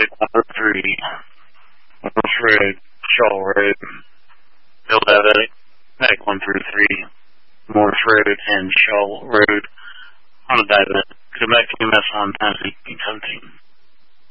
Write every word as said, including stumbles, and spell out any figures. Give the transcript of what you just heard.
Medic one oh three, Morse Road, Shaw Road, Bill Diabetic, Medic one three three, Morse Road, and Shaw Road, on a diabetic. Come back to M S on time seventeen.